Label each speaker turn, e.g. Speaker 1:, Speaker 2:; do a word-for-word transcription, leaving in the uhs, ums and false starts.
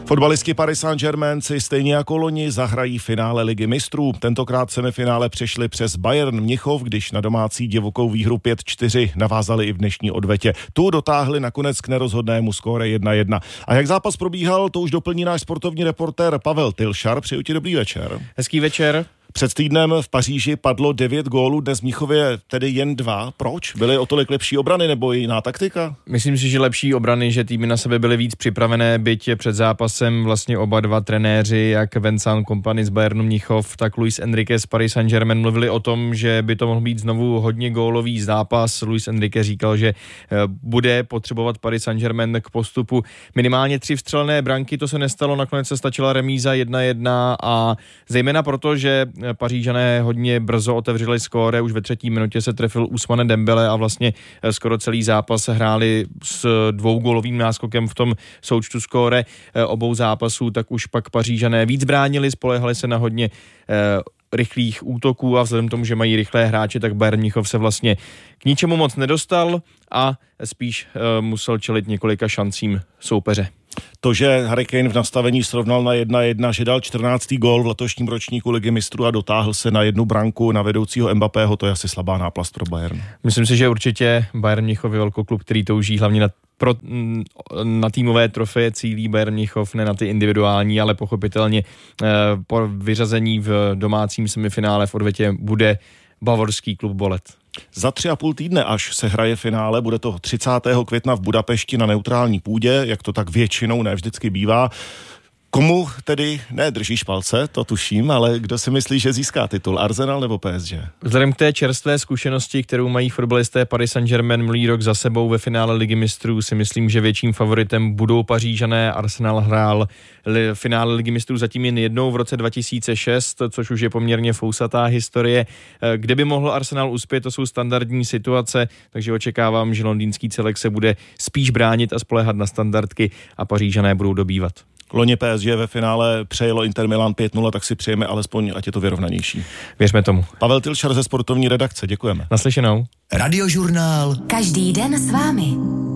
Speaker 1: Fotbalisti Paris Saint-Germain si stejně jako loni zahrají finále Ligy mistrů. Tentokrát semifinále přešli přes Bayern Mnichov, když na domácí divokou výhru pět čtyři navázali i v dnešní odvetě. Tu dotáhli nakonec k nerozhodnému skóre jedna jedna. A jak zápas probíhal, to už doplní náš sportovní reportér Pavel Tilšar. Přeju ti dobrý večer.
Speaker 2: Hezký večer.
Speaker 1: Před týdnem v Paříži padlo devět gólů, dnes v Mnichově tedy jen dva. Proč? Byly o tolik lepší obrany nebo jiná taktika?
Speaker 2: Myslím si, že lepší obrany, že týmy na sebe byly víc připravené, byť před zápasem vlastně oba dva trenéři, jak Vincent Kompany z Bayernu Mnichov, tak Luis Enrique z Paris Saint-Germain mluvili o tom, že by to mohl být znovu hodně gólový zápas. Luis Enrique říkal, že bude potřebovat Paris Saint-Germain k postupu minimálně tři vstřelené branky, to se nestalo, nakonec se stačila remíza jedna jedna a zejména proto, že Pařížané hodně brzo otevřeli skóre, už ve třetí minutě se trefil Ousmane Dembele a vlastně skoro celý zápas hráli s dvougólovým náskokem v tom součtu skóre obou zápasů, tak už pak Pařížané víc bránili, spolehali se na hodně rychlých útoků a vzhledem k tomu, že mají rychlé hráče, tak Bayern Mnichov se vlastně k ničemu moc nedostal a spíš musel čelit několika šancím soupeře.
Speaker 1: To, že Harry Kane v nastavení srovnal na jedna jedna, že dal čtrnáctý gól v letošním ročníku Ligy mistrů a dotáhl se na jednu branku na vedoucího Mbappého, to je asi slabá náplast pro Bayern.
Speaker 2: Myslím si, že určitě Bayern Mnichov je velkoklub, který touží hlavně na, pro, na týmové trofeje, cílí Bayern Mnichov, ne na ty individuální, ale pochopitelně eh, po vyřazení v domácím semifinále v odvetě bude bavorský klub bolet.
Speaker 1: Za tři a půl týdne, až se hraje finále, bude to třicátého května v Budapešti na neutrální půdě, jak to tak většinou ne vždycky bývá. Komu tedy, ne držíš palce, to tuším, ale kdo si myslí, že získá titul, Arsenal nebo P S G?
Speaker 2: Vzhledem k té čerstvé zkušenosti, kterou mají fotbalisté Paris Saint-Germain minulý rok za sebou ve finále Ligy mistrů, si myslím, že větším favoritem budou Pařížané. Arsenal hrál li, finále Ligy mistrů zatím jen jednou v roce dva tisíce šest, což už je poměrně fousatá historie. Kde by mohl Arsenal uspět, to jsou standardní situace, takže očekávám, že londýnský celek se bude spíš bránit a spoléhat na standardky a Pařížané budou dobývat.
Speaker 1: Loni P S G ve finále přejelo Inter Milan pět nula, tak si přejeme alespoň, ať je to vyrovnanější.
Speaker 2: Věřme tomu.
Speaker 1: Pavel Tilšar ze sportovní redakce, děkujeme.
Speaker 2: Naslyšenou.
Speaker 3: Radiožurnál.
Speaker 4: Každý den s vámi.